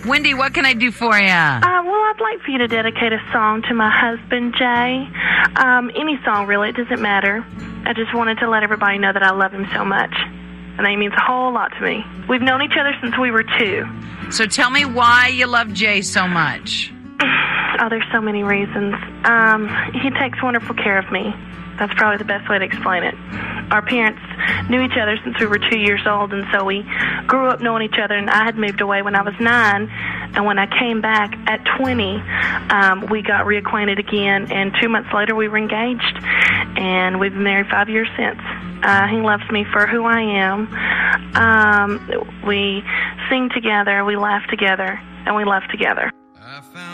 Wendy, what can I do for you? Well, I'd like for you to dedicate a song to my husband, Jay. Any song, really. It doesn't matter. I just wanted to let everybody know that I love him so much. And that he means a whole lot to me. We've known each other since we were 2. So tell me why you love Jay so much. Oh, there's so many reasons. He takes wonderful care of me. That's probably the best way to explain it. Our parents knew each other since we were 2 years old, and so we grew up knowing each other, and I had moved away when I was 9, and when I came back at 20, we got reacquainted again, and 2 months later we were engaged, and we've been married 5 years since. He loves me for who I am. We sing together, we laugh together, and we love together.